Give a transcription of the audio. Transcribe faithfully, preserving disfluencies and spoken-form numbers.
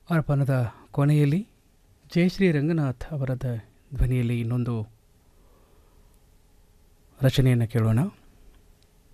ಅರ್ಪಣದ ಕೊನೆಯಲ್ಲಿ ಜಯಶ್ರೀ ರಂಗನಾಥ್ ಅವರದ ಧ್ವನಿಯಲ್ಲಿ ಇನ್ನೊಂದು ರಚನೆಯನ್ನು ಕೇಳೋಣ.